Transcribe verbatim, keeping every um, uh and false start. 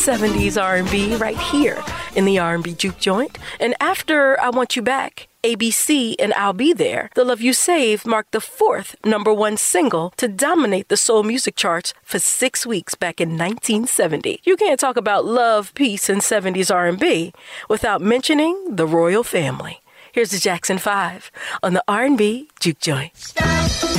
seventies R and B right here in the R and B Juke Joint. And after I Want You Back, A B C and I'll Be There, The Love You Save marked the fourth number one single to dominate the soul music charts for six weeks back in nineteen seventy. You can't talk about love, peace, and seventies R and B without mentioning the royal family. Here's the Jackson five on the R and B Juke Joint. Stop.